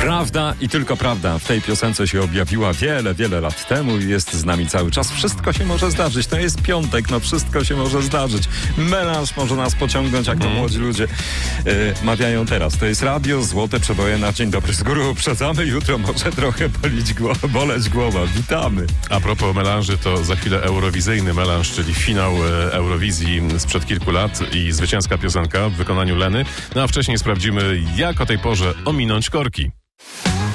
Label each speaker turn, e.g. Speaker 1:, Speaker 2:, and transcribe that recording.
Speaker 1: Prawda i tylko prawda. W tej piosence się objawiła wiele lat temu i jest z nami cały czas. Wszystko się może zdarzyć. To jest piątek, no wszystko się może zdarzyć. Melanż może nas pociągnąć, jak to młodzi ludzie mawiają teraz. To jest radio, złote przeboje na dzień dobry z góry uprzedzamy. Jutro może trochę boleć głowa. Witamy.
Speaker 2: A propos melanży, to za chwilę eurowizyjny melanż, czyli finał Eurowizji sprzed kilku lat i zwycięska piosenka w wykonaniu Leny. No a wcześniej sprawdzimy, jak o tej porze ominąć korki.